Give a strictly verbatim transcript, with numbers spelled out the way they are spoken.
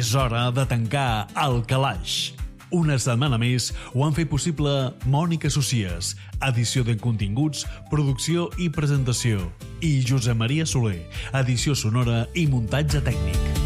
És hora de tancar el calaix. Una setmana més ho han fet possible Mònica Socies, edició de continguts, producció i presentació, i Josep Maria Soler, edició sonora i muntatge tècnic.